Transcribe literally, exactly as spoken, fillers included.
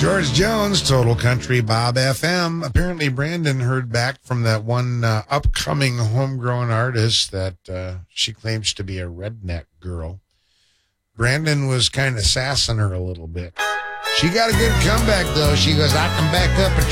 George Jones, Total Country Bob F M. Apparently, Brandon heard back from that one uh, upcoming homegrown artist that uh, she claims to be a redneck girl. Brandon was kind of sassing her a little bit. She got a good comeback, though. She goes, I can back up a